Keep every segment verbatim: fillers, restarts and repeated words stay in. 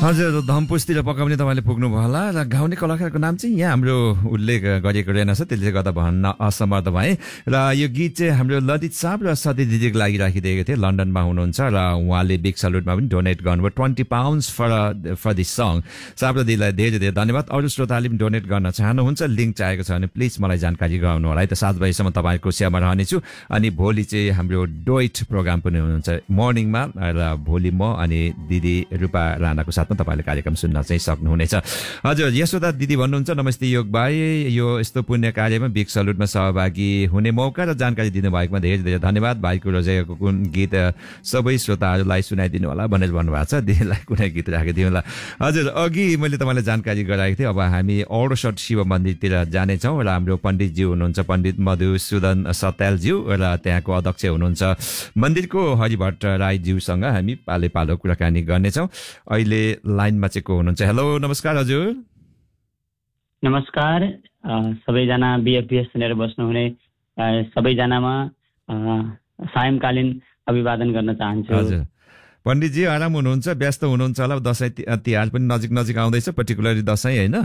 हजुर धमपुसतिर पकाउने तपाईँले पुग्नु भयो होला र गाउने कलाकारको नाम चाहिँ यहाँ हाम्रो उल्लेख गरिएको रहेन छ, त्यसले गर्दा भन्न असमर्थ भए। र यो गीत चाहिँ हाम्रो ललित साहब र सती दिदीको लागि राखिदिएको थिए, लन्डनमा हुनुहुन्छ र उहाँले बिग सल्युटमा पनि डोनेट गर्नुभयो twenty pounds for for this song. साहब र दिदीलाई धेरै धेरै धन्यवाद। अरू श्रोताले पनि डोनेट गर्न चाहनुहुन्छ, लिङ्क चाहिएको छ भने प्लिज मलाई जानकारी गराउनु होला है। त सात बजीसम्म तपाईँको सेवामा रहनेछु। अनि भोलि चाहिँ हाम्रो डोइट प्रोग्राम पनि हुनुहुन्छ मर्निङमा, र भोलि म अनि दिदी रूपा राणाको साथमा तपाईँले कार्यक्रम सुन्न चाहिँ सक्नुहुनेछ। हजुर यशोदा दिदी भन्नुहुन्छ, नमस्ते योग भाइ, यो यस्तो पुण्य कार्यमा बिग सल्युटमा सहभागी हुने मौका र जानकारी दिनुभएकोमा धेरै धेरै धन्यवाद। भाइको रोजेको कुन गीत सबै श्रोताहरूलाई सुनाइदिनु होला भनेर भन्नुभएको छ, दिदीलाई कुनै गीत राखिदिनु होला। हजुर अघि मैले तपाईँलाई जानकारी गराएको थिएँ, अब हामी औरसट शिव मन्दिरतिर जानेछौँ र हाम्रो पण्डितजी हुनुहुन्छ पण्डित मधुसूदन सत्यालज्यू, र त्यहाँको अध्यक्ष हुनुहुन्छ मन्दिरको हरिभट्ट राईज्यूसँग हामी पाले पालो कुराकानी गर्नेछौँ। अहिले लाइनमा चाहिँ को हुनुहुन्छ? हेलो नमस्कार हजुर। नमस्कार सबैजना बिएफबिएस सुनेर बस्नुहुने सबैजनामा सायंकालीन अभिवादन गर्न चाहन्छु। हजुर पण्डितजी आराम हुनुहुन्छ? व्यस्त हुनुहुन्छ होला, दसैँ तिहार पनि नजिक नजिक आउँदैछ, पर्टिकुलरली दसैँ होइन?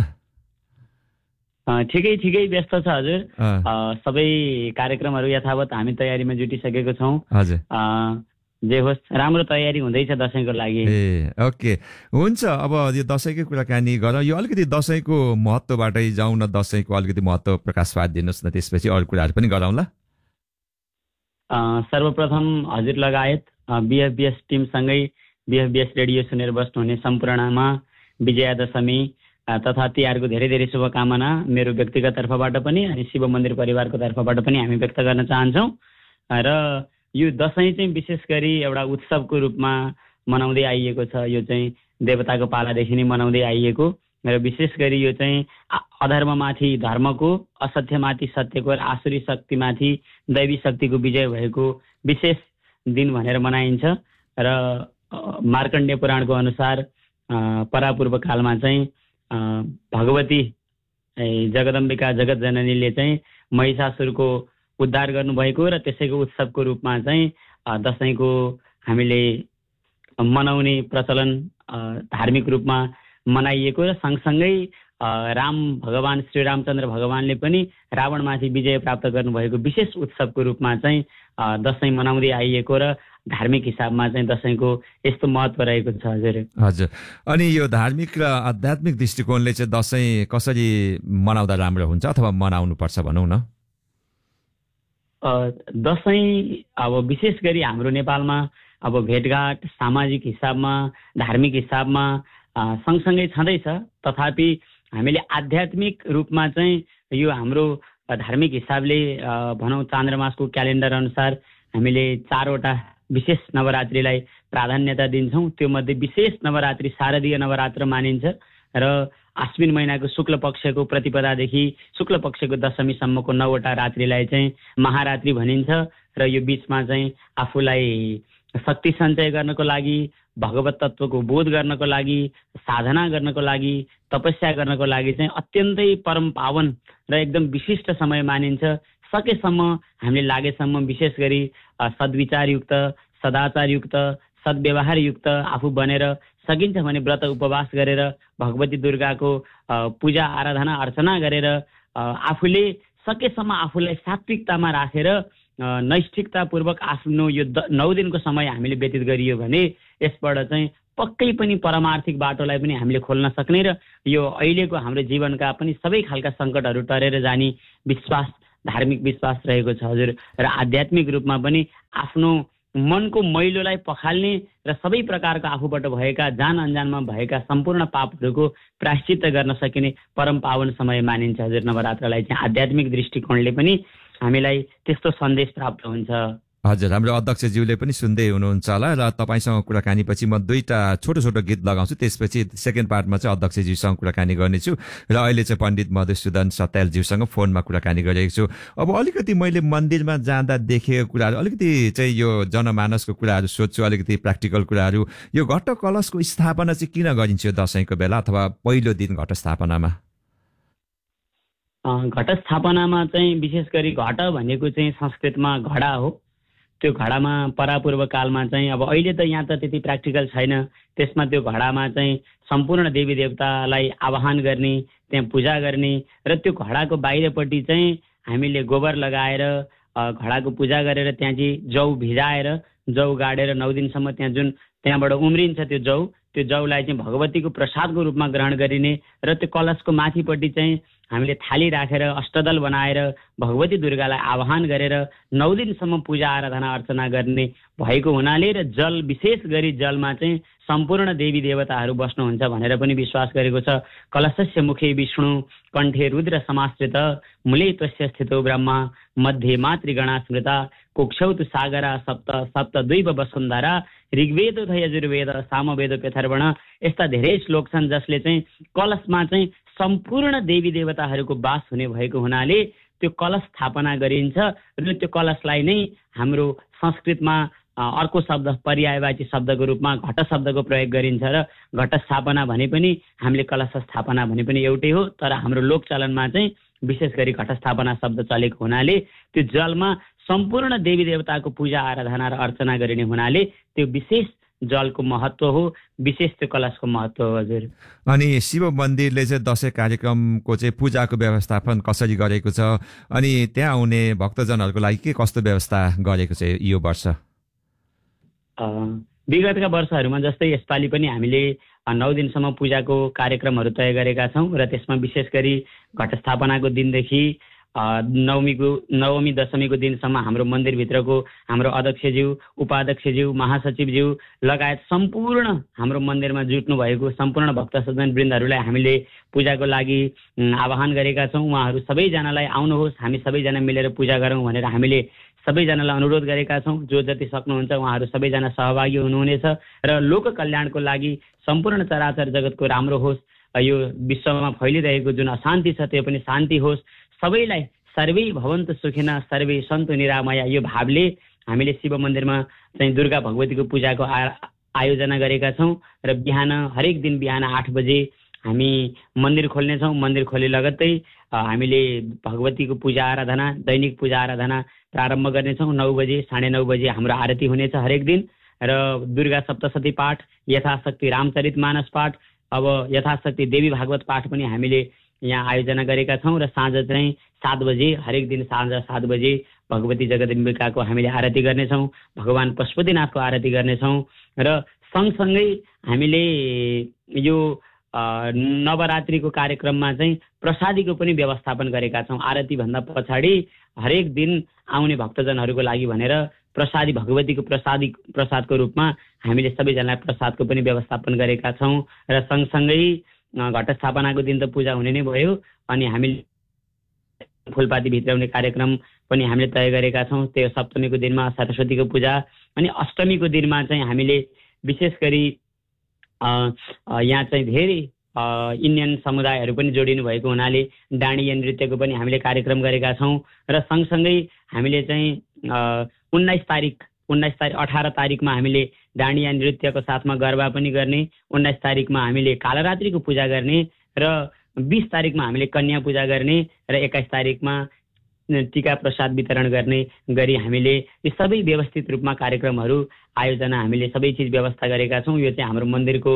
ठिकै ठिकै व्यस्त छ हजुर। सबै कार्यक्रमहरू यथावत हामी तयारीमा जुटिसकेको छौँ। हजुर जे होस् राम्रो तयारी हुँदैछ दसैँको लागि। ए ओके हुन्छ। अब यो दसैँकै कुराकानी गरौँ, यो अलिकति दसैँको महत्त्वबाटै जाउँ न, दसैँको अलिकति महत्त्व प्रकाश पारिदिनुहोस् न, त्यसपछि अरू कुराहरू पनि गरौँला। सर्वप्रथम हजुर लगायत बिएफबिएस टिमसँगै बिएफबिएस रेडियो सुनेर बस्नुहुने सम्पूर्णमा विजयादशमी तथा तिहारको धेरै धेरै शुभकामना मेरो व्यक्तिगत तर्फबाट पनि अनि शिव मन्दिर परिवारको तर्फबाट पनि हामी व्यक्त गर्न चाहन्छौँ। र यो दसैँ चाहिँ विशेष गरी एउटा उत्सवको रूपमा मनाउँदै आइएको छ। यो चाहिँ देवताको पालादेखि नै मनाउँदै आइएको र विशेष गरी यो चाहिँ अधर्ममाथि धर्मको, असत्यमाथि सत्यको र आसुरी शक्तिमाथि दैवी शक्तिको विजय भएको विशेष दिन भनेर मनाइन्छ। र मार्कण्डेय पुराणको अनुसार परापूर्व कालमा चाहिँ भगवती जगदम्बिका जगत जननीले चाहिँ महिषासुरको उद्धार गर्नुभएको र त्यसैको उत्सवको रूपमा चाहिँ दसैँको हामीले मनाउने प्रचलन धार्मिक रूपमा मनाइएको र सँगसँगै राम भगवान श्री रामचन्द्र भगवानले पनि रावणमाथि विजय प्राप्त गर्नुभएको विशेष उत्सवको रूपमा चाहिँ दसैँ मनाउँदै आइएको र धार्मिक हिसाबमा चाहिँ दसैँको यस्तो महत्त्व रहेको छ। हजुर हजुर अनि यो धार्मिक र आध्यात्मिक दृष्टिकोणले चाहिँ दसैँ कसरी मनाउँदा राम्रो हुन्छ अथवा मनाउनु पर्छ भनौँ न? दसैँ अब विशेष गरी हाम्रो नेपालमा अब भेटघाट सामाजिक हिसाबमा धार्मिक हिसाबमा सँगसँगै छँदैछ, तथापि हामीले आध्यात्मिक रूपमा चाहिँ यो हाम्रो धार्मिक हिसाबले भनौँ चान्द्रमासको क्यालेन्डर अनुसार हामीले चारवटा विशेष नवरात्रिलाई प्राधान्यता दिन्छौँ। त्यो मध्ये विशेष नवरात्रि शारदीय नवरात्र मानिन्छ र आश्विन महिनाको शुक्ल पक्षको प्रतिपदादेखि शुक्ल पक्षको दशमीसम्मको नौवटा रात्रिलाई चाहिँ महारात्रि भनिन्छ। र यो बिचमा चाहिँ आफूलाई शक्ति सञ्चय गर्नको लागि, भगवत तत्त्वको बोध गर्नको लागि, साधना गर्नको लागि, तपस्या गर्नको लागि चाहिँ अत्यन्तै परम पावन र एकदम विशिष्ट समय मानिन्छ। सकेसम्म हामीले लागेसम्म विशेष गरी सद्विचारयुक्त, सदाचारयुक्त, सद्व्यवहारयुक्त आफू बनेर सकिन्छ भने व्रत उपवास गरेर भगवती दुर्गाको पूजा आराधना अर्चना गरेर आफूले सकेसम्म आफूलाई सात्विकतामा राखेर नैष्ठिकतापूर्वक आफ्नो यो नौ दिनको समय हामीले व्यतीत गरियो भने यसबाट चाहिँ पक्कै पनि परमार्थिक बाटोलाई पनि हामीले खोल्न सक्ने र यो अहिलेको हाम्रो जीवनका पनि सबै खालका सङ्कटहरू टरेर जाने विश्वास, धार्मिक विश्वास रहेको छ। हजुर र आध्यात्मिक रूपमा पनि आफ्नो मनको मैलोलाई पखाल्ने र सबै प्रकारको आफूबाट भएका जान अनजानमा भएका सम्पूर्ण पापहरूको प्रायश्चित्त गर्न सकिने परम पावन समय मानिन्छ। हजुर नवरात्रलाई चाहिँ आध्यात्मिक दृष्टिकोणले पनि हामीलाई त्यस्तो सन्देश प्राप्त हुन्छ। हजुर हाम्रो अध्यक्षज्यूले पनि सुन्दै हुनुहुन्छ होला र तपाईँसँग कुराकानी पछि म दुईटा छोटो छोटो गीत लगाउँछु, त्यसपछि सेकेन्ड पार्टमा चाहिँ अध्यक्षज्यूसँग कुराकानी गर्नेछु र अहिले चाहिँ पण्डित मधुसूदन सत्यालज्यूसँग फोनमा कुराकानी गरिरहेको छु। अब अलिकति मैले मन्दिरमा जाँदा देखेको कुराहरू अलिकति चाहिँ यो जनमानसको कुराहरू सोध्छु, अलिकति प्र्याक्टिकल कुराहरू। यो घट कलशको स्थापना चाहिँ किन गरिन्छ दसैँको बेला अथवा पहिलो दिन घट स्थापनामा? घट स्थापनामा चाहिँ विशेष गरी घट भनेको चाहिँ संस्कृतमा घडा हो त्यो घडामा परापूर्व कालमा चाहिँ अब अहिले त यहाँ त त्यति प्र्याक्टिकल छैन, त्यसमा त्यो घडामा चाहिँ सम्पूर्ण देवी देवतालाई आवाहन गर्ने, त्यहाँ पूजा गर्ने र त्यो घडाको बाहिरपट्टि चाहिँ हामीले गोबर लगाएर घडाको पूजा गरेर त्यहाँ चाहिँ जौ भिजाएर जौ गाडेर नौ दिनसम्म त्यहाँ जुन त्यहाँबाट उम्रिन्छ त्यो जौ, त्यो जौलाई चाहिँ भगवतीको प्रसादको रूपमा ग्रहण गरिने र त्यो कलशको माथिपट्टि चाहिँ हामीले थाली राखेर अष्टदल बनाएर भगवती दुर्गालाई आवाहन गरेर नौ दिनसम्म पूजा आराधना अर्चना गर्ने भएको हुनाले र जल विशेष गरी जलमा चाहिँ सम्पूर्ण देवी देवताहरू बस्नुहुन्छ भनेर पनि विश्वास गरेको छ। कलशस्य मुखे विष्णु कण्ठे रुद्र समाश्रित मूले तस्य स्थितो ब्रह्मा मध्ये मातृगणा स्मृता कुक्षौ तु सागरा सप्त सप्त द्वैव वसुन्धरा ऋग्वेद तथा यजुर्वेद सामवेद अथर्वण, यस्ता धेरै श्लोक छन् जसले चाहिँ कलशमा चाहिँ सम्पूर्ण देवी देवताहरूको वास हुने भएको हुनाले त्यो कलश स्थापना गरिन्छ र त्यो कलशलाई नै हाम्रो संस्कृतमा अर्को शब्द पर्यायवाची शब्दको रूपमा घट शब्दको प्रयोग गरिन्छ र घट स्थापना भने पनि हामीले कलश स्थापना भने पनि एउटै हो, तर हाम्रो लोकचलनमा चाहिँ विशेष गरी घट स्थापना शब्द चलेको हुनाले त्यो जलमा सम्पूर्ण देवी देवताको पूजा आराधना र अर्चना गरिने हुनाले त्यो विशेष जलको महत्व हो, विशेष त्यो कलशको महत्व हो। हजुर, अनि शिव मन्दिरले चाहिँ दसैँ कार्यक्रमको चाहिँ पूजाको व्यवस्थापन कसरी गरेको छ अनि त्यहाँ आउने भक्तजनहरूको लागि के कस्तो व्यवस्था गरेको छ यो वर्ष? विगतका वर्षहरूमा जस्तै यसपालि पनि हामीले नौ दिनसम्म पूजाको कार्यक्रमहरू तय गरेका छौँ र त्यसमा विशेष गरी घट स्थापनाको दिनदेखि नवमीको नवमी दशमीको दिनसम्म हाम्रो मन्दिरभित्रको हाम्रो अध्यक्षज्यू, उपाध्यक्षज्यू, महासचिवज्यू लगायत सम्पूर्ण हाम्रो मन्दिरमा जुट्नु भएको सम्पूर्ण भक्तसज्जन वृन्दहरूलाई हामीले पूजाको लागि आह्वान गरेका छौँ। उहाँहरू सबैजनालाई आउनुहोस्, हामी सबैजना मिलेर पूजा गरौँ भनेर हामीले सबैजनालाई अनुरोध गरेका छौँ। जो जति सक्नुहुन्छ उहाँहरू सबैजना सहभागी हुनुहुनेछ र लोक कल्याणको लागि सम्पूर्ण चराचर जगतको राम्रो होस्, यो विश्वमा फैलिरहेको जुन अशान्ति छ त्यो पनि शान्ति होस्, सबैलाई सर्वै भवन्तु सुखिना सर्वै सन्तु निरामया यो भावले हामीले शिव मन्दिरमा चाहिँ दुर्गा भगवतीको पूजाको आयोजना गरेका छौँ र बिहान हरेक दिन बिहान आठ बजे हामी मन्दिर खोल्नेछौँ। मन्दिर खोले लगत्तै हामीले भगवतीको पूजा आराधना दैनिक पूजा आराधना प्रारम्भ गर्नेछौँ। नौ बजे साढे नौ बजे हाम्रो आरती हुनेछ हरेक दिन र दुर्गा सप्तशती पाठ, यथाशक्ति रामचरित मानस पाठ, अब यथाशक्ति देवी भागवत पाठ पनि हामीले यहाँ आयोजना गरेका छौँ र साँझ चाहिँ सात बजे हरेक दिन साँझ सात बजे भगवती जगदम्बिकाको हामीले आरती गर्नेछौँ, भगवान् पशुपतिनाथको आरती गर्नेछौँ र सँगसँगै हामीले यो नवरात्रिको कार्यक्रममा चाहिँ प्रसादीको पनि व्यवस्थापन गरेका छौँ। आरतीभन्दा पछाडि हरेक दिन आउने भक्तजनहरूको लागि भनेर प्रसादी भगवतीको प्रसादी प्रसादको रूपमा हामीले सबैजनालाई प्रसादको पनि व्यवस्थापन गरेका छौँ र सँगसँगै घट स्थापनाको दिन त पूजा हुने नै भयो अनि हामीले फुलपाती भित्राउने कार्यक्रम पनि हामीले तय गरेका छौँ। त्यो सप्तमीको दिनमा सरस्वतीको पूजा अनि अष्टमीको दिनमा चाहिँ हामीले विशेष गरी यहाँ चाहिँ धेरै इन्डियन समुदायहरू पनि जोडिनु भएको हुनाले डाँडिया नृत्यको पनि हामीले कार्यक्रम गरेका छौँ र सँगसँगै हामीले चाहिँ उन्नाइस तारिक उन्नाइस तारिक अठार तारिकमा हामीले डाँडिया नृत्यको साथमा गरबा पनि गर्ने, उन्नाइस तारिकमा हामीले कालरात्रिको पूजा गर्ने र बिस तारिकमा हामीले कन्या पूजा गर्ने र एक्काइस तारिकमा टीका प्रसाद वितरण गर्ने गरी हामीले यो सबै व्यवस्थित रूपमा कार्यक्रमहरू आयोजना हामीले सबै चिज व्यवस्था गरेका छौँ। यो चाहिँ हाम्रो मन्दिरको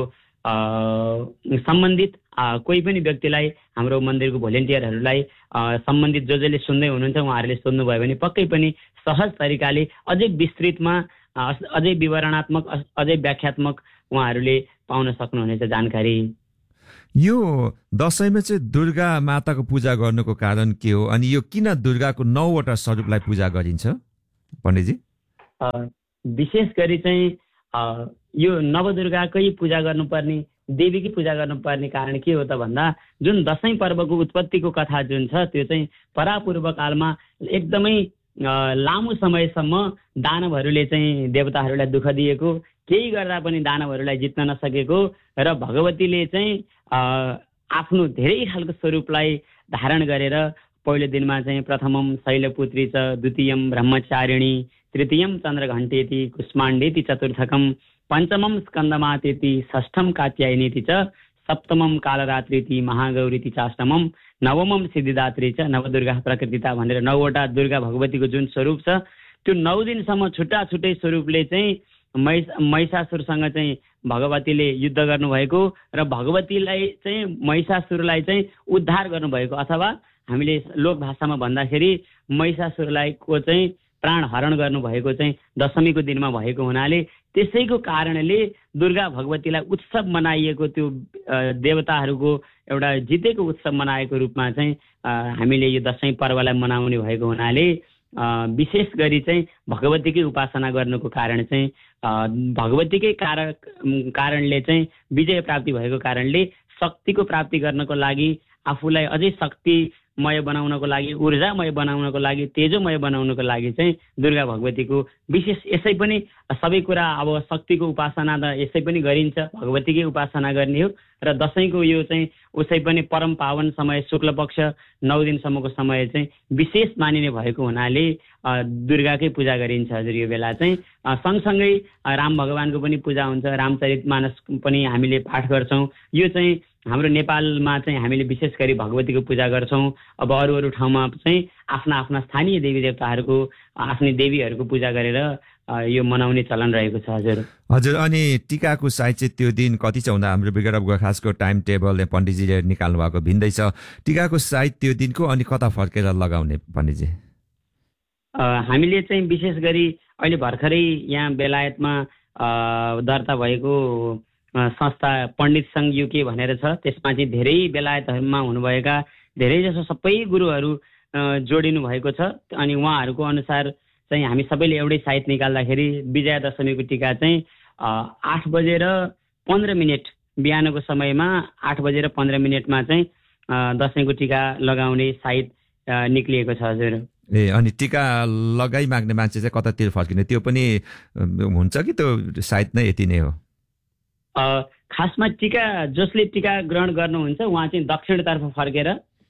सम्बन्धित कोही पनि व्यक्तिलाई, हाम्रो मन्दिरको भोलिन्टियरहरूलाई सम्बन्धित जो जसले सुन्दै हुनुहुन्छ उहाँहरूले सुन्नुभयो भने पक्कै पनि सहज तरिकाले अझै विस्तृतमा अझै विवरणात्मक अझै व्याख्यात्मक उहाँहरूले पाउन सक्नुहुनेछ जानकारी। यो दशैंमा चाहिँ दुर्गा माताको पूजा गर्नुको कारण के हो अनि यो किन दुर्गाको नौवटा स्वरूपलाई पूजा गरिन्छ पण्डितजी? विशेष गरी चाहिँ यो नवदुर्गाकै पूजा गर्नुपर्ने, देवीकै पूजा गर्नुपर्ने कारण के हो त भन्दा जुन दशैं पर्वको उत्पत्तिको कथा जुन छ त्यो चाहिँ परापूर्व कालमा एकदमै लामो समयसम्म दानवहरूले चाहिँ देवताहरूलाई दुःख दिएको, केही गर्दा पनि दानवहरूलाई जित्न नसकेको र भगवतीले चाहिँ आफ्नो धेरै खालको स्वरूपलाई धारण गरेर पहिलो दिनमा चाहिँ प्रथमम शैलपुत्री च, द्वितीयम ब्रह्मचारिणी, तृतीयम चन्द्रघण्टेति, कुष्माण्डेति चतुर्थकम, पञ्चमम स्कन्दमातेति, षष्ठम कात्यायनीति च, सप्तमम कालरात्रिति, महागौरीति चाष्टमम, नवमम सिद्धिदात्री च, नवदुर्गा प्रकृतिता भनेर नौवटा दुर्गा भगवतीको जुन स्वरूप छ त्यो नौ दिनसम्म छुट्टा छुट्टै स्वरूपले चाहिँ महिष महिषासुरसँग चाहिँ भगवतीले युद्ध गर्नुभएको र भगवतीलाई चाहिँ महिषासुरलाई चाहिँ उद्धार गर्नुभएको, अथवा हामीले लोक भाषामा भन्दाखेरि महिषासुरलाई को चाहिँ प्राण हरण गर्नुभएको चाहिँ दशमीको दिनमा भएको हुनाले त्यसैको कारणले दुर्गा भगवतीलाई उत्सव मनाइएको, त्यो देवताहरूको एउटा जितेको उत्सव मनाएको रूपमा चाहिँ हामीले यो दशैँ पर्वलाई मनाउने भएको हुनाले विशेष गरी चाहिँ भगवतीकै उपासना गर्नुको कारण चाहिँ भगवतीकै कारण कारणले चाहिँ विजय प्राप्ति भएको कारणले शक्तिको प्राप्ति गर्नको लागि, आफूलाई अझै शक्तिमय बनाउनको लागि, ऊर्जामय बनाउनको लागि, तेजोमय बनाउनको लागि चाहिँ दुर्गा भगवतीको विशेष यसै पनि सबै कुरा अब शक्तिको उपासना त यसै पनि गरिन्छ, भगवतीकै उपासना गर्ने हो र दशैंको यो चाहिँ उसै पनि परम पावन समय शुक्ल पक्ष नौ दिनसम्मको समय चाहिँ विशेष मानिने भएको हुनाले दुर्गाकै पूजा गरिन्छ हजुर। यो बेला चाहिँ सँगसँगै राम भगवानको पनि पूजा हुन्छ, रामचरितमानस पनि हामीले पाठ गर्छौँ। यो चाहिँ हाम्रो नेपालमा चाहिँ हामीले विशेष गरी भगवतीको पूजा गर्छौँ। अब अरू अरू ठाउँमा चाहिँ आफ्ना आफ्ना स्थानीय देवी देवताहरूको आफ्नै देवीहरूको पूजा गरेर यो मनाउने चलन रहेको छ हजुर। हजुर, अनि टीकाको साइज चाहिँ त्यो दिन कति छ हुँदा हाम्रो ब्रिगेड अफ गोर्खासको टाइम टेबल पण्डितजीले निकाल्नु भएको भिन्दै छ। टीकाको साइज त्यो दिनको अनि कता फर्केर लगाउने पण्डितजी? हामीले चाहिँ विशेष गरी अहिले भर्खरै यहाँ बेलायतमा दर्ता भएको संस्था पण्डित सङ्घ युके भनेर छ, त्यसमा चाहिँ धेरै बेलायतहरूमा हुनुभएका धेरै जसो सबै गुरुहरू जोडिनु भएको छ। अनि उहाँहरूको अनुसार चाहिँ हामी सबैले एउटै साइत निकाल्दाखेरि विजया दशमीको टीका चाहिँ आठ बजेर पन्ध्र मिनट बिहानको समयमा आठ बजेर पन्ध्र मिनटमा चाहिँ दशैंको टीका लगाउने साइत निक्लिएको छ हजुर। ए, अनि टीका लगाइ माग्ने मान्छे चाहिँ कतातिर फर्किने त्यो पनि हुन्छ कि त्यो साइत नै यति नै हो? खासमा टीका जसले टीका ग्रहण गर्नुहुन्छ उहाँ चाहिँ दक्षिणतर्फ फर्केर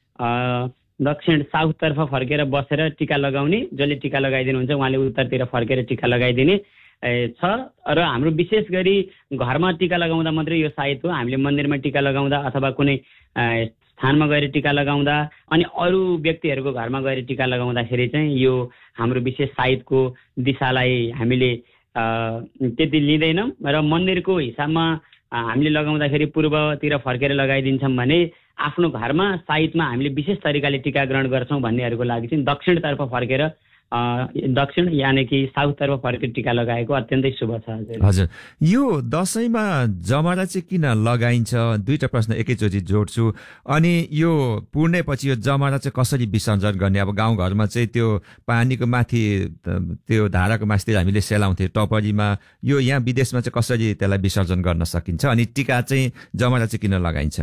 दक्षिण साउथतर्फ फर्केर बसेर टीका लगाउने, जसले टीका लगाइदिनुहुन्छ उहाँले उत्तरतिर फर्केर टीका लगाइदिने छ। र हाम्रो विशेष गरी घरमा टीका लगाउँदा मात्रै यो साइत हो। हामीले मन्दिरमा टीका लगाउँदा अथवा कुनै स्थानमा गएर टीका लगाउँदा अनि अरू व्यक्तिहरूको घरमा गएर टीका लगाउँदाखेरि चाहिँ यो हाम्रो विशेष साइतको दिशालाई हामीले त्यति लिँदैनौँ। र मन्दिरको हिसाबमा हामीले लगाउँदाखेरि पूर्वतिर फर्केर लगाइदिन्छौँ भने आफ्नो घरमा साइतमा हामीले विशेष तरिकाले टीका ग्रहण गर्छौँ भन्नेहरूको लागि चाहिँ दक्षिणतर्फ फर्केर दक्षिण यानि कि साउथतर्फ फर्केर टीका लगाएको अत्यन्तै शुभ छ हजुर। हजुर, यो दशैंमा जमरा चाहिँ किन लगाइन्छ? दुईटा प्रश्न एकैचोटि जोड्छु। अनि यो पुर्णेपछि यो जमरा चाहिँ कसरी विसर्जन गर्ने? अब गाउँघरमा चाहिँ त्यो पानीको माथि त्यो धाराको माथितिर हामीले सेलाउँथ्यौँ टपरीमा, यो यहाँ विदेशमा चाहिँ कसरी त्यसलाई विसर्जन गर्न सकिन्छ? अनि टीका चाहिँ जमरा चाहिँ किन लगाइन्छ?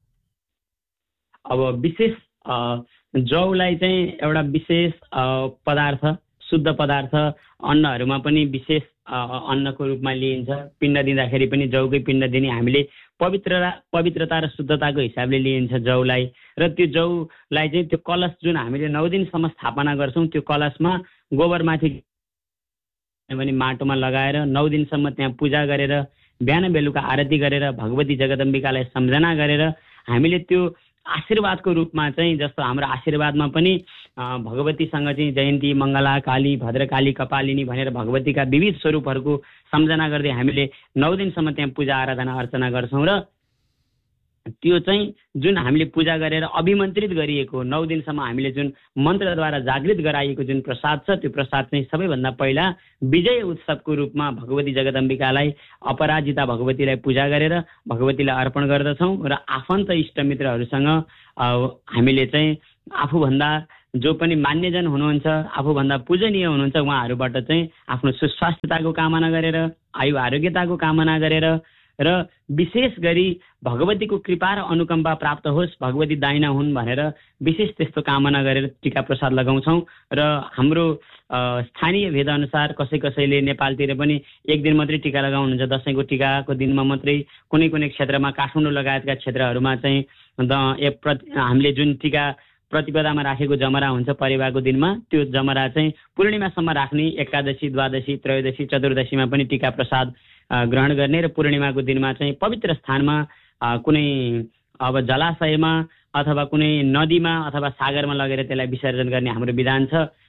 अब विशेष जौलाई चाहिँ एउटा विशेष पदार्थ, शुद्ध पदार्थ अन्नहरूमा पनि विशेष अन्नको रूपमा लिइन्छ। पिण्ड दिँदाखेरि पनि जौकै पिण्ड दिने हामीले पवित्रता पवित्रता र शुद्धताको हिसाबले लिइन्छ जौलाई। र त्यो जौलाई चाहिँ त्यो कलश जुन हामीले नौ दिनसम्म स्थापना गर्छौँ त्यो कलशमा गोबरमाथि भने माटोमा लगाएर नौ दिनसम्म त्यहाँ पूजा गरेर बिहान बेलुका आरती गरेर भगवती जगदम्बिकालाई सम्झना गरेर हामीले त्यो आशीर्वादको रूपमा चाहिँ जस्तो हाम्रो आशीर्वादमा पनि भगवतीसँग चाहिँ जयन्ती, मङ्गला, काली, भद्रकाली, कपालिनी भनेर भगवतीका विविध स्वरूपहरूको सम्झना गर्दै हामीले नौ दिनसम्म त्यहाँ पूजा आराधना अर्चना गर्छौँ। र त्यो चाहिँ जुन हामीले पूजा गरेर अभिमन्त्रित गरिएको नौ दिनसम्म हामीले जुन मन्त्रद्वारा जागृत गराइएको जुन प्रसाद छ त्यो प्रसाद चाहिँ सबैभन्दा पहिला विजय उत्सवको रूपमा भगवती जगदम्बिकालाई अपराजिता भगवतीलाई पूजा गरेर भगवतीलाई अर्पण गर्दछौँ। र आफन्त इष्टमित्रहरूसँग हामीले चाहिँ आफूभन्दा जो पनि मान्यजन हुनुहुन्छ, आफूभन्दा पूजनीय हुनुहुन्छ उहाँहरूबाट चाहिँ आफ्नो सुस्वास्थ्यताको कामना गरेर, आयु आरोग्यताको कामना गरेर र विशेष गरी भगवतीको कृपा र अनुकम्पा प्राप्त होस्, भगवती दाइना हुन् भनेर विशेष त्यस्तो कामना गरेर टीका प्रसाद लगाउँछौँ। र हाम्रो स्थानीय भेदअनुसार कसै कसैले नेपालतिर पनि एक दिन मात्रै टीका लगाउनुहुन्छ, दसैँको टीकाको दिनमा मात्रै। कुनै कुनै क्षेत्रमा काठमाडौँ लगायतका क्षेत्रहरूमा चाहिँ हामीले जुन टीका प्रतिपदामा राखेको जमरा हुन्छ परेवाको दिनमा त्यो जमरा चाहिँ पूर्णिमासम्म राख्ने, एकादशी, द्वादशी, त्रयोदशी, चतुर्दशीमा पनि टीका प्रसाद ग्रहण गर्ने र पूर्णिमाको दिनमा चाहिँ पवित्र स्थानमा कुनै अब जलाशयमा अथवा कुनै नदीमा अथवा सागरमा लगेर त्यसलाई विसर्जन गर्ने हाम्रो विधान छ।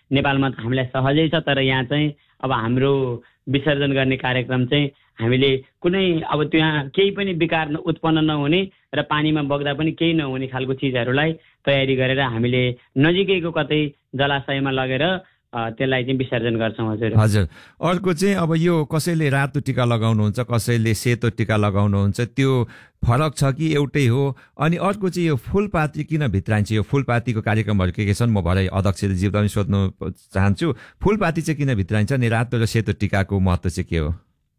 नेपालमा त हामीलाई सहजै छ, तर यहाँ चाहिँ अब हाम्रो विसर्जन गर्ने कार्यक्रम चाहिँ हामीले कुनै अब त्यहाँ केही पनि विकार उत्पन्न नहुने र पानीमा बग्दा पनि केही नहुने खालको चिजहरूलाई तयारी गरेर हामीले नजिकैको कतै जलाशयमा लगेर त्यसलाई चाहिँ विसर्जन गर्छौँ। हजुर हजुर अर्को चाहिँ अब यो कसैले रातो टिका लगाउनुहुन्छ, कसैले सेतो टिका लगाउनुहुन्छ, त्यो फरक छ कि एउटै हो? अनि अर्को चाहिँ यो फुलपाती किन भित्राइन्छ? यो फुलपातीको कार्यक्रमहरू के के छन्? म भरे अध्यक्षजीलाई पनि सोध्नु चाहन्छु, फुलपाती चाहिँ किन भित्राइन्छ अनि रातो र सेतो टिकाको महत्त्व चाहिँ के हो?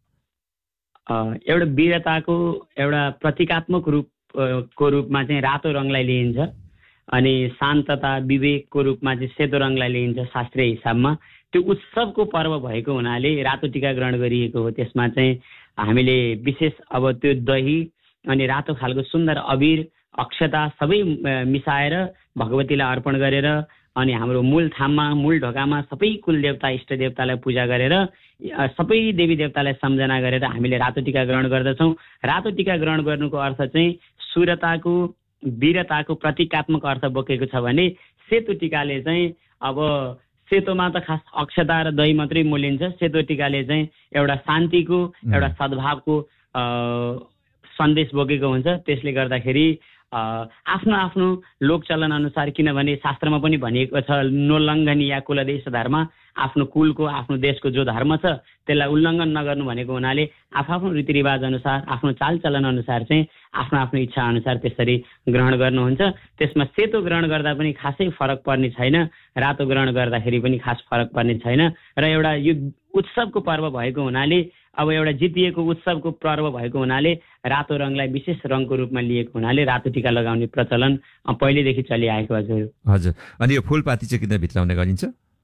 एउटा वीरताको एउटा प्रतीकात्मक रूप को रूपमा चाहिँ रातो रङलाई लिइन्छ अनि शान्तता विवेकको रूपमा चाहिँ सेतो रङलाई लिइन्छ शास्त्रीय हिसाबमा। त्यो उत्सवको पर्व भएको हुनाले रातो टिका ग्रहण गरिएको हो। त्यसमा चाहिँ हामीले विशेष अब त्यो दही अनि रातो खालको सुन्दर अबिर अक्षता सबै मिसाएर भगवतीलाई अर्पण गरेर अनि हाम्रो मूल थाममा मूल ढोकामा सबै कुल देवता इष्ट देवतालाई पूजा गरेर सबै देवी देवतालाई सम्झना गरेर हामीले रातो टिका ग्रहण गर्दछौँ। रातो टिका ग्रहण गर्नुको अर्थ चाहिँ शूरताको वीरताको प्रतीकात्मक अर्थ बोकेको छ भने सेतो टिकाले चाहिँ अब सेतोमा त खास अक्षता र दही मात्रै मोलिन्छ, सेतो टिकाले चाहिँ एउटा शान्तिको एउटा सद्भावको सन्देश बोकेको हुन्छ। त्यसले गर्दाखेरि आफ्नो आफ्नो लोकचलन अनुसार, किनभने शास्त्रमा पनि भनिएको छ नोल्लङ्घनीय कुलदेश धर्म, आफ्नो कुलको आफ्नो देशको जो धर्म छ त्यसलाई उल्लङ्घन नगर्नु भनेको हुनाले आफ्नो रीतिरिवाज अनुसार आफ्नो चालचलन अनुसार चाहिँ आफ्नो आफ्नो इच्छा अनुसार त्यसरी ग्रहण गर्नुहुन्छ। त्यसमा सेतो ग्रहण गर्दा पनि खासै फरक पर्ने छैन, रातो ग्रहण गर्दाखेरि पनि खास फरक पर्ने छैन र एउटा यो उत्सवको पर्व भएको हुनाले अब एउटा जितिएको उत्सवको पर्व भएको हुनाले रातो रङलाई विशेष रङको रूपमा लिएको हुनाले रातो टिका लगाउने प्रचलन पहिलेदेखि चलिआएको। हजुर हजुर अनि यो फुलपाती चाहिँ किन भित्राउने गरिन्छ?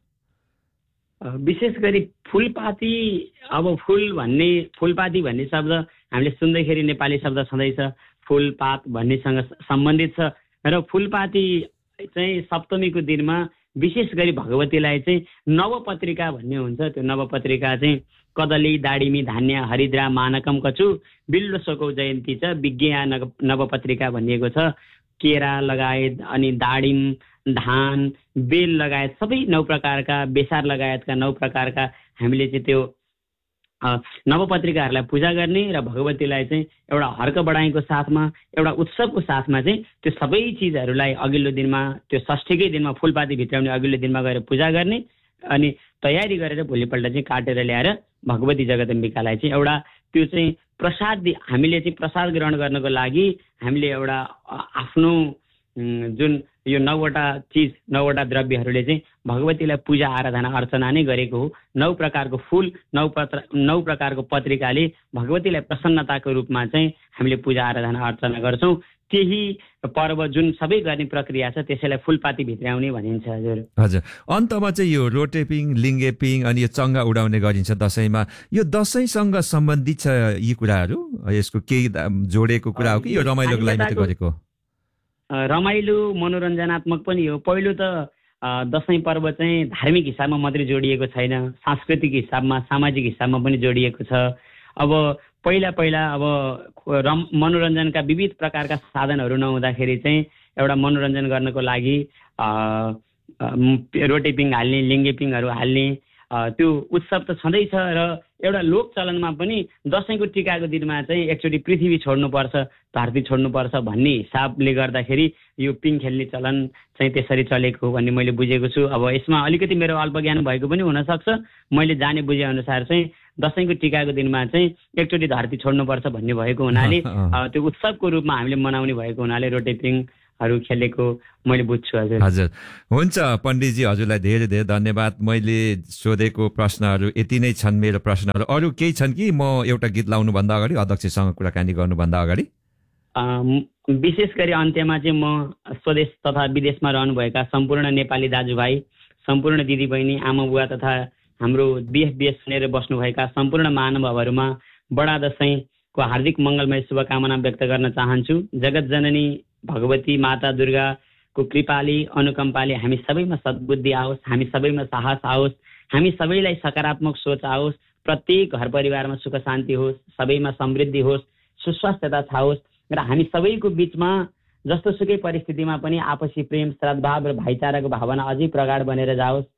विशेष गरी फुलपाती, अब फुल भन्ने फुलपाती भन्ने शब्द हामीले सुन्दैखेरि नेपाली शब्द छँदैछ, फुलपात भन्नेसँग सम्बन्धित छ र फुलपाती चाहिँ सप्तमीको दिनमा विशेष गरी भगवतीलाई चाहिँ नवपत्रिका भन्ने हुन्छ। त्यो नवपत्रिका चाहिँ कदली दाडिमी धान्य हरिद्रा मानकम कचु बिल्लो सोकौ जयन्ती छ विज्ञा नवपत्रिका भनिएको छ। केरा लगायत अनि दाडिम धान बेल लगायत सबै नौ प्रकारका बेसार लगायतका नौ प्रकारका हामीले चाहिँ त्यो नवपत्रिकाहरूलाई पूजा गर्ने र भगवतीलाई चाहिँ एउटा हर्क बढाइको साथमा एउटा उत्सवको साथमा चाहिँ त्यो सबै चिजहरूलाई अघिल्लो दिनमा त्यो षष्ठीकै दिनमा फुलपाती भित्राउने अघिल्लो दिनमा गएर पूजा गर्ने अनि तयारी गरेर भोलिपल्ट चाहिँ काटेर ल्याएर भगवती जगदम्बिकालाई चाहिँ एउटा त्यो चाहिँ प्रसाद हामीले चाहिँ प्रसाद ग्रहण गर्नको लागि हामीले एउटा आफ्नो जुन यो नौवटा चिज नौवटा द्रव्यहरूले चाहिँ भगवतीलाई पूजा आराधना अर्चना नै गरेको हो। नौ प्रकारको फुल नौ पत्र नौ प्रकारको पत्रिकाले भगवतीलाई प्रसन्नताको रूपमा चाहिँ हामीले पूजा आराधना अर्चना गर्छौँ। त्यही पर्व जुन सबै गर्ने प्रक्रिया छ त्यसैलाई फुलपाती भित्राउने भनिन्छ। हजुर हजुर अन्तमा चाहिँ यो रोटेपिङ लिङ्गेपिङ अनि यो चङ्गा उडाउने गरिन्छ दसैँमा। यो दसैँसँग सम्बन्धित छ यी कुराहरू, यसको केही जोडेको कुरा हो कि यो रमाइलोको लागि मात्रै गरेको? रमाइलो मनोरञ्जनात्मक पनि हो। पहिलो त दसैँ पर्व चाहिँ धार्मिक हिसाबमा मात्रै जोडिएको छैन, सांस्कृतिक हिसाबमा सामाजिक हिसाबमा पनि जोडिएको छ। अब पहिला पहिला अब रम मनोरञ्जनका विविध प्रकारका साधनहरू नहुँदाखेरि चाहिँ एउटा मनोरञ्जन गर्नको लागि रोटेपिङ हाल्ने लिङ्गेपिङहरू हाल्ने त्यो उत्सव त छँदैछ र एउटा लोक चलनमा पनि दसैँको टिकाको दिनमा चाहिँ एकचोटि पृथ्वी छोड्नुपर्छ धरती छोड्नुपर्छ भन्ने हिसाबले गर्दाखेरि यो पिङ खेल्ने चलन चाहिँ त्यसरी चलेको हो भन्ने मैले बुझेको छु। अब यसमा अलिकति मेरो अल्पज्ञान भएको पनि हुनसक्छ। मैले जाने बुझे अनुसार चाहिँ दसैँको टिकाको दिनमा चाहिँ एकचोटि धरती छोड्नुपर्छ भन्ने भएको हुनाले त्यो उत्सवको रूपमा हामीले मनाउने भएको हुनाले रोटेपिङहरू खेलेको मैले बुझ्छु। हजुर हजुर हुन्छ पण्डितजी, हजुरलाई धेरै धेरै धन्यवाद। मैले सोधेको प्रश्नहरू यति नै छन् मेरो प्रश्नहरू। अरू केही छन् कि म एउटा गीत लाउनुभन्दा अगाडि अध्यक्षसँग कुराकानी गर्नुभन्दा अगाडि? विशेष गरी अन्त्यमा चाहिँ म स्वदेश तथा विदेशमा रहनुभएका सम्पूर्ण नेपाली दाजुभाइ, सम्पूर्ण दिदीबहिनी, आमा बुवा तथा हाम्रो देश विदेश सुनेर बस्नुभएका सम्पूर्ण महानुभावहरूमा बडा दसैँको हार्दिक मङ्गलमय शुभकामना व्यक्त गर्न चाहन्छु। जगत जननी भगवती माता दुर्गाको कृपाले अनुकम्पाले हामी सबैमा सद्बुद्धि आओस्, हामी सबैमा साहस आओस्, हामी सबैलाई सकारात्मक सोच आओस्, प्रत्येक घर परिवारमा सुख शान्ति होस्, सबैमा समृद्धि होस्, सुस्वास्थ्यता छाओस् र हामी सबैको बिचमा जस्तो सुकै परिस्थितिमा पनि आपसी प्रेम सद्भाव र भाइचाराको भावना अझै प्रगाढ बनेर जाओस्।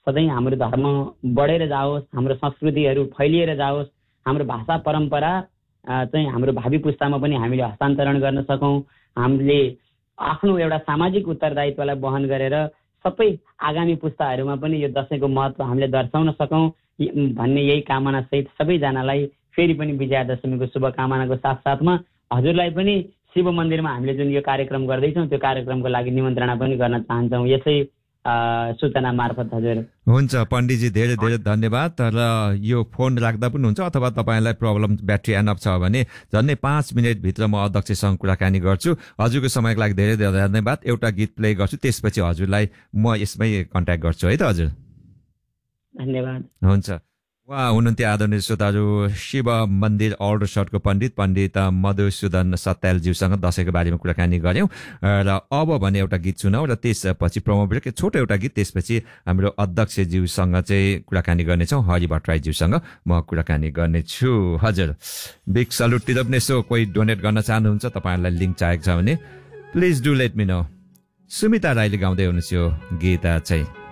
सधैँ हाम्रो धर्म बढेर जाओस्, हाम्रो संस्कृतिहरू फैलिएर जाओस्, हाम्रो भाषा परम्परा चाहिँ हाम्रो भावी पुस्तामा पनि हामीले हस्तान्तरण गर्न सकौँ, हामीले आफ्नो एउटा सामाजिक उत्तरदायित्वलाई वहन गरेर सबै आगामी पुस्ताहरूमा पनि यो दसैँको महत्त्व हामीले दर्शाउन सकौँ भन्ने यही कामना सहित सबैजनालाई फेरि पनि विजयादशमीको शुभकामनाको साथसाथमा हजुरलाई पनि शिव मन्दिरमा हामीले जुन यो कार्यक्रम गर्दैछौँ त्यो कार्यक्रमको लागि निमन्त्रणा पनि गर्न चाहन्छौँ यसै सूचना मार्फत। हजुर हुन्छ पण्डितजी, धेरै धेरै धन्यवाद। र यो फोन राख्दा पनि हुन्छ अथवा तपाईँलाई प्रब्लम ब्याट्री एनअप छ भने झन्डै पाँच मिनटभित्र म अध्यक्षसँग कुराकानी गर्छु। हजुरको समयको लागि धेरै धेरै धन्यवाद। एउटा गीत प्ले गर्छु, त्यसपछि हजुरलाई म यसमै कन्ट्याक्ट गर्छु है त हजुर। धन्यवाद। हुन्छ। उहाँ हुनुहुन्थ्यो आदरणीय श्रोताहरू शिव मन्दिर ओल्ड सर्टको पण्डित पण्डित मधुसूदन सत्यालज्यूसँग दसैँको बारेमा कुराकानी गऱ्यौँ। र अब भने एउटा गीत सुनौँ र त्यसपछि प्रोमो ब्रेक, छोटो एउटा गीत, त्यसपछि हाम्रो अध्यक्षज्यूसँग चाहिँ कुराकानी गर्नेछौँ। हरि भट्टराईज्यूसँग म कुराकानी गर्नेछु। हजुर बिग सल्युटतिर पनि यसो कोही डोनेट गर्न चाहनुहुन्छ, तपाईँहरूलाई लिङ्क चाहिएको छ भने please do let me know. Sumita राईले गाउँदै हुनुहुन्छ यो गीत चाहिँ।